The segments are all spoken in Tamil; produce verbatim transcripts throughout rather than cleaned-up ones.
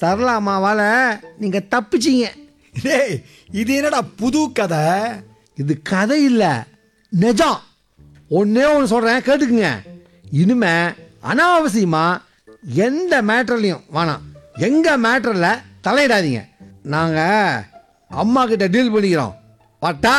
சரளா அம்மாவால் நீங்கள் தப்பிச்சிங்க. டேய், இது என்னடா புது கதை? இது கதை இல்லை, நிஜம். ஒன்றே ஒன்று சொல்கிறேன், கேட்டுக்குங்க. இனிமே அனாவசியமாக எந்த மேட்டர்லையும் வேணாம், எங்கள் மேட்டரில் தலையிடாதீங்க. நாங்கள் அம்மா கிட்ட டீல் பண்ணிக்கிறோம். பட்டா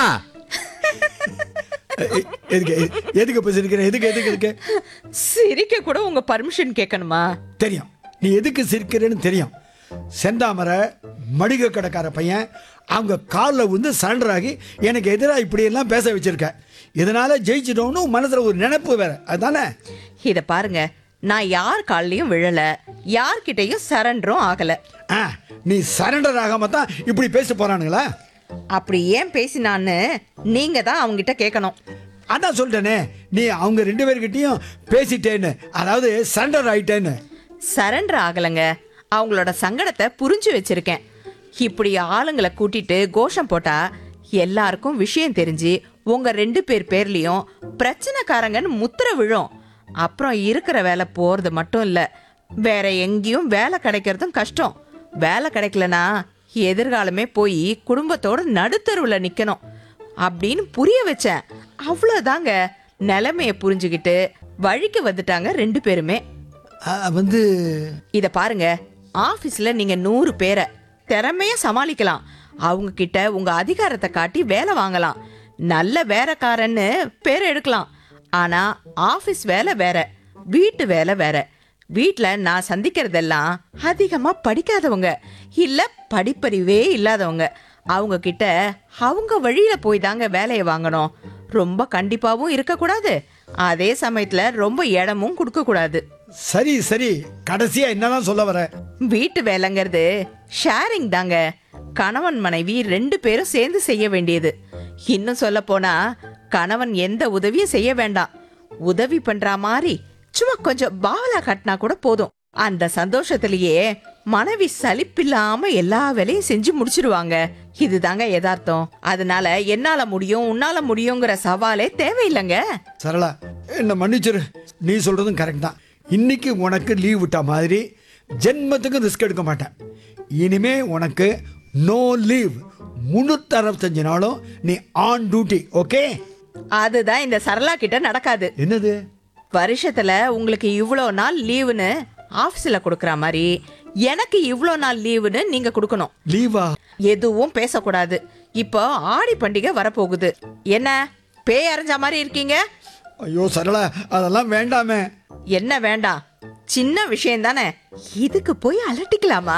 எதுக்கு எதுக்கு இப்போ சிரிக்கிற? எதுக்கு எதுக்கு இருக்கு சிரிக்க கூட உங்க பர்மிஷன் கேட்கணுமா? தெரியும், நீ எதுக்கு சிரிக்கிறேன்னு தெரியும். செந்தாமரை மடிக கடைக்கார பையன் அவங்க காலில் வந்து சரண்டர் ஆகி எனக்கு எதிராக இப்படியெல்லாம் பேச வச்சிருக்க. இதனால ஜெயிச்சிட்டோன்னு மனசில் ஒரு நினைப்பு வேற, அதுதானே? இத பாருங்க, நான் யார் கால்லயும் விழல, யார்கிட்டயும் சரண்டரும் ஆகல. ஆ, நீ சரண்டர் ஆகாம தான் இப்படி பேச போறானுங்களா? அப்படி ஏன் பேசினான்னு நீங்க தான் அவங்கிட்ட கேட்கணும். அதான் சொல்லிட்டேனே, நீ அவங்க ரெண்டு பேர்கிட்டையும் பேசிட்டேன்னு, அதாவது சரண்டர் ஆயிட்டேன்னு. சரண்டர் ஆகலைங்க, அவங்களோட சங்கடத்தை புரிஞ்சு வச்சிருக்கேன். இப்படி ஆளுங்களை கூட்டிட்டு கோஷம் போட்டா எல்லாருக்கும் விஷயம் தெரிஞ்சு உங்க ரெண்டு பேர் பேர்லயும் பிரச்சனைக்காரங்கன்னு முத்திர விழும். அப்புறம் இருக்கிற வேலை போறது மட்டும் இல்ல, வேற எங்கேயும் வேலை கிடைக்கிறதும் கஷ்டம். வேலை கிடைக்கலனா எதிர்காலமே போய் குடும்பத்தோட நடுத்தருவில் நிக்கணும் அப்படின்னு புரிய வச்சேன். அவ்வளவுதாங்க. நிலைமைய புரிஞ்சுக்கிட்டு வழிக்கு வந்துட்டாங்க ரெண்டு பேருமே. வந்து இத பாருங்க, ஆபீஸ்ல நீங்க நூறு பேரை திறமையா சமாளிக்கலாம். அவங்க கிட்ட உங்க அதிகாரத்தை காட்டி வேலை வாங்கலாம், நல்ல வேலைக்காரன்னு பேர் எடுக்கலாம். ஆனா ஆபீஸ் வேலை வேற, வீட்டு வேலை வேற. வீட்டுல நான் சந்திக்கிறதெல்லாம் அதிகமா படிக்காதவங்க இல்ல படிப்பறிவே இல்லாதவங்க. அவங்க கிட்ட அவங்க வழியில போய் தாங்க வேலையை வாங்கணும். ரொம்ப கண்டிப்பாவும் இருக்கக்கூடாது, அதே சமயத்துல ரொம்ப இடமும் கொடுக்க கூடாது. சரி சரி, கடைசியா என்னதான் சொல்ல வர? வீட்டு வேலைங்கிறது ஷேரிங் தாங்க. கணவன் மனைவி ரெண்டு பேரும் சேர்ந்து செய்ய வேண்டியது. இன்னும் சொல்ல போனா கணவன் எந்த உதவியும் செய்ய வேண்டாம், உதவி பண்ற மாதிரி சும்மா கொஞ்சம் பாவலா கட்டினா கூட போதும். அந்த சந்தோஷத்திலேயே மனைவி சலிப்பில்லாம எல்லா வேலையும் செஞ்சு முடிச்சிருவாங்க. இதுதாங்க யதார்த்தம். அதனால என்னால முடியும் உன்னால முடியுங்கிற சவாலே தேவையில்லைங்க. சரளா, என்ன மன்னிச்சிரு, நீ சொல்றதும் கரெக்ட் தான். இன்னைக்கு உனக்கு லீவ் விட்ட மாதிரி ஜென்மத்துக்கு ரிஸ்க் எடுக்க மாட்டேன். இனிமே உனக்கு நோ லீவ், முன்னூத்தி அறுபத்தஞ்சு நாளும் நீ ஆன் டியூட்டி. ஓகே? அதுதான் இந்த சரளா கிட்ட நடக்காது. என்னது? வருஷத்துல உங்களுக்கு இவ்வளோ நாள் லீவுன்னு ஆபீஸ்ல கொடுக்கற மாதிரி எனக்கு இவ்வளோ நாள் லீவுன்னு நீங்க கொடுக்கணும். லீவா? எதுவும் பேசக்கூடாது. இப்போ ஆடி பண்டிகை வரப்போகுது. என்ன பேய் அரைஞ்ச மாதிரி இருக்கீங்க? ஐயோ சரளா, அதெல்லாம் வேண்டாமே. என்ன வேண்டாம்? சின்ன விஷயம் தானே, இதுக்கு போய் அலட்டிக்கலாமா?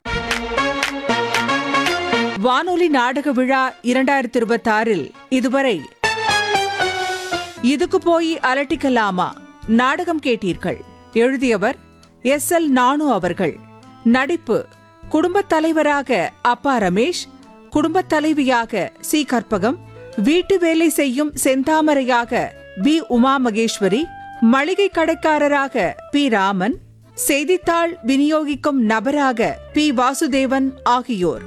வானொலி நாடக விழா இரண்டாயிரத்தி இருபத்தி ஆறில் இதுவரை இதுக்கு போய் அலட்டிக்கலாமா நாடகம் கேட்டீர்கள். எழுதியவர் எஸ் எல் நானு அவர்கள். நடிப்பு: குடும்பத் தலைவராக அப்பா ரமேஷ், குடும்பத் தலைவியாக சி கற்பகம், வீட்டு வேலை செய்யும் செந்தாமரையாக பி உமா மகேஸ்வரி, மளிகை கடைக்காரராக பி ராமன், செய்தித்தாள் விநியோகிக்கும் நபராக பி வாசுதேவன் ஆகியோர்.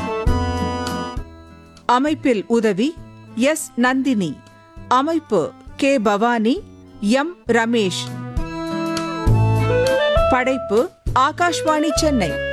அமைப்பில் உதவி எஸ் நந்தினி. அமைப்பு கே பவானி, எம் ரமேஷ். படைப்பு ஆகாஷ்வாணி சென்னை.